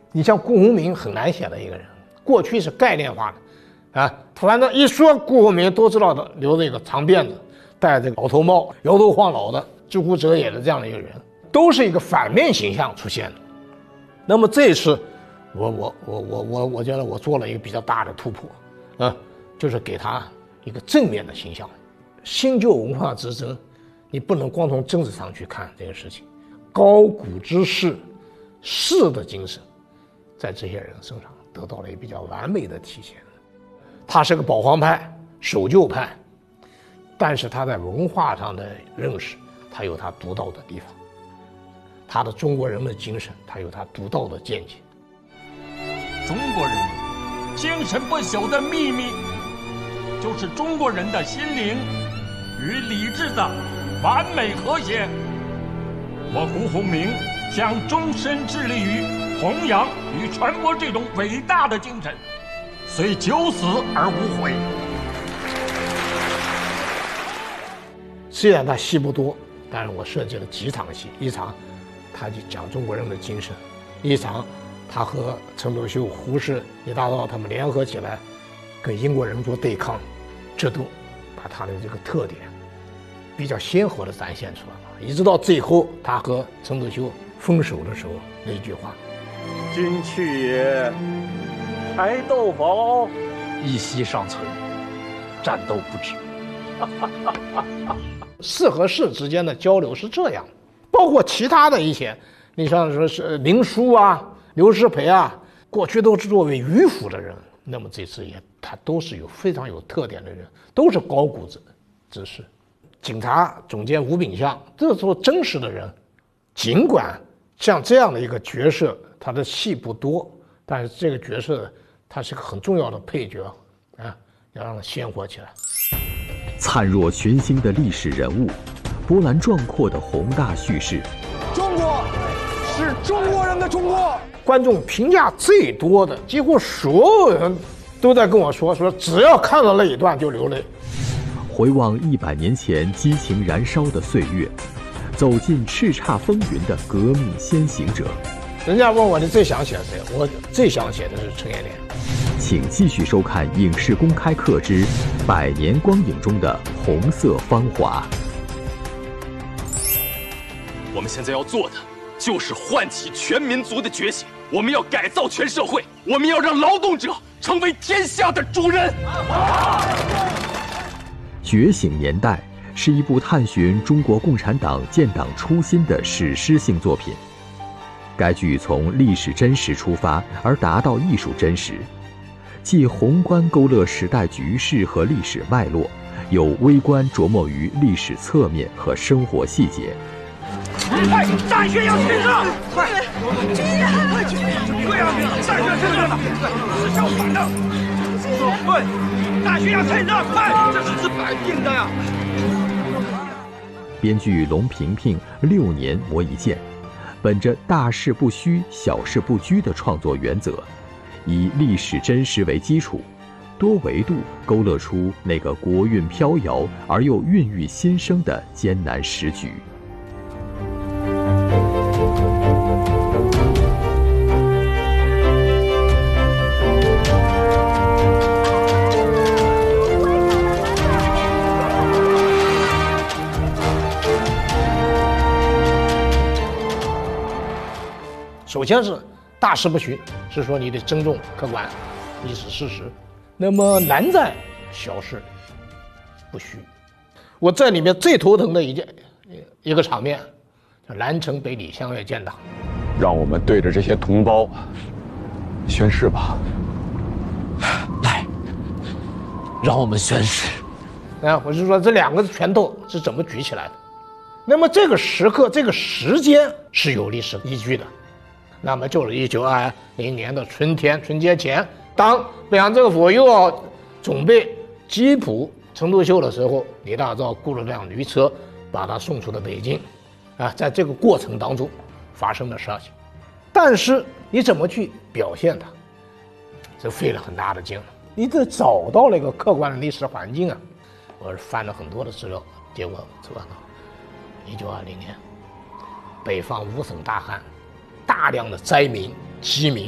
你像顾鸿铭很难写的一个人，过去是概念化的，啊，反正一说顾鸿铭都知道的，留着一个长辫子，戴这个老头帽，摇头晃脑的，知乎者也的这样的一个人，都是一个反面形象出现的。那么这一次，我觉得我做了一个比较大的突破，啊，就是给他一个正面的形象。新旧文化之争，你不能光从政治上去看这个事情，高古之士，士的精神，在这些人身上得到了一个比较完美的体现。他是个保皇派、守旧派，但是他在文化上的认识，他有他独到的地方。他的中国人的精神，他有他独到的见解。 中国人精神不朽的秘密，就是中国人的心灵与理智的完美和谐。我顾鸿铭将终身致力于弘扬与传播这种伟大的精神，虽九死而无悔。 虽然他戏不多，但是我设计了几场戏，一场他就讲中国人的精神，一场他和陈独秀、胡适、李大钊他们联合起来跟英国人做对抗，这都把他的这个特点比较鲜活地展现出来了。一直到最后他和陈独秀分手的时候那句话：“ 今去也，柴斗否？ 一息尚存，战斗不止。” 士和士之间的交流是这样，包括其他的一些，你像说是林纾啊、刘师培啊，过去都是作为迂腐的人，那么这次也他都是有非常有特点的人，都是高古之士。警察总监吴秉象，这时候真实的人，尽管像这样的一个角色，他的戏不多，但是这个角色他是个很重要的配角啊，要让他鲜活起来。 灿若群星的历史人物，波澜壮阔的宏大叙事。 中国是中国人的中国。 观众评价最多的，几乎所有人都在跟我说，只要看到那一段就流泪。 回望100年前激情燃烧的岁月，走进叱咤风云的革命先行者。 人家问我你最想写谁，我最想写的是陈延年。 请继续收看《影视公开课之100年光影中的红色芳华》。 我们现在要做的就是唤起全民族的觉醒，我们要改造全社会，我们要让劳动者成为天下的主人。 觉醒年代是一部探寻中国共产党建党初心的史诗性作品。该剧从历史真实出发，而达到艺术真实，既宏观勾勒时代局势和历史脉络，有微观琢磨于历史侧面和生活细节。 快，大学要建设！快， 军人， 对啊，大学建设了，是相反的。对，大学要建设，快，这是摆定的呀。 编剧龙平平6年磨一剑，本着大事不虚、小事不拘的创作原则，以历史真实为基础，多维度勾勒出那个国运飘摇而又孕育新生的艰难时局。 首先是大事不虚，是说你得尊重客观历史事实。那么难在小事不虚。我在里面最头疼的一个场面，叫南城北李相约建党。 让我们对着这些同胞宣誓吧。 来，让我们宣誓。 我是说这2个拳头是怎么举起来的？那么这个时刻、这个时间是有历史依据的。那么就是1920年的春节前，当北洋政府又要准备缉捕陈独秀的时候，李大钊雇了辆驴车把他送出了北京。在这个过程当中发生的事情，但是你怎么去表现它，这费了很大的劲。你得找到那个客观的历史环境啊。我翻了很多的资料，结果知道1920年北方5省大旱，大量的灾民饥民